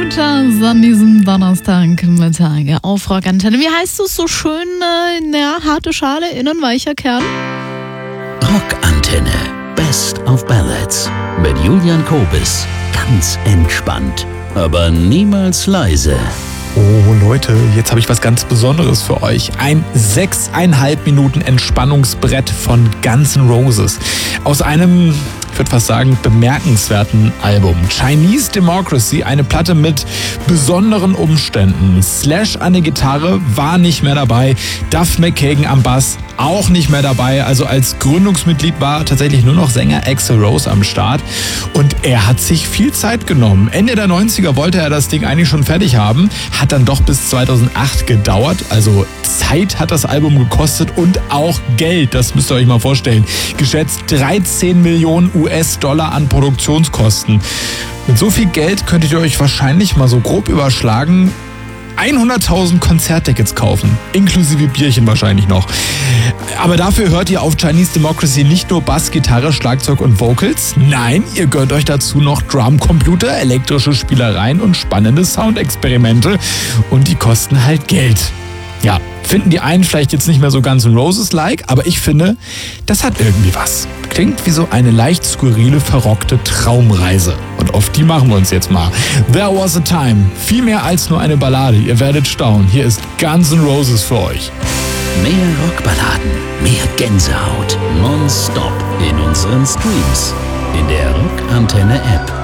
Jazz an diesem Donnerstagmittag auf Rockantenne. Wie heißt es so schön? Harte Schale, innen weicher Kern. Rockantenne. Best of Ballads. Mit Julian Kobis. Ganz entspannt, aber niemals leise. Oh Leute, jetzt habe ich was ganz Besonderes für euch. Ein 6,5 Minuten Entspannungsbrett von Guns N' Roses. Aus einem, ich würde fast sagen, bemerkenswerten Album. Chinese Democracy, eine Platte mit besonderen Umständen. Slash an der Gitarre war nicht mehr dabei. Duff McKagan am Bass auch nicht mehr dabei. Also als Gründungsmitglied war tatsächlich nur noch Sänger Axl Rose am Start. Und er hat sich viel Zeit genommen. Ende der 90er wollte er das Ding eigentlich schon fertig haben. Hat dann doch bis 2008 gedauert. Also Zeit hat das Album gekostet und auch Geld. Das müsst ihr euch mal vorstellen. Geschätzt 13 Millionen US-Dollar an Produktionskosten. Mit so viel Geld könntet ihr euch wahrscheinlich mal so grob überschlagen 100.000 Konzerttickets kaufen, inklusive Bierchen wahrscheinlich noch. Aber dafür hört ihr auf Chinese Democracy nicht nur Bass, Gitarre, Schlagzeug und Vocals. Nein, ihr gönnt euch dazu noch Drumcomputer, elektrische Spielereien und spannende Soundexperimente. Und die kosten halt Geld. Ja, finden die einen vielleicht jetzt nicht mehr so Guns N' Roses-like, aber ich finde, das hat irgendwie was. Klingt wie so eine leicht skurrile, verrockte Traumreise. Und auf die machen wir uns jetzt mal. There Was a Time. Viel mehr als nur eine Ballade. Ihr werdet staunen. Hier ist Guns N' Roses für euch. Mehr Rockballaden, mehr Gänsehaut, nonstop in unseren Streams. In der Rockantenne-App.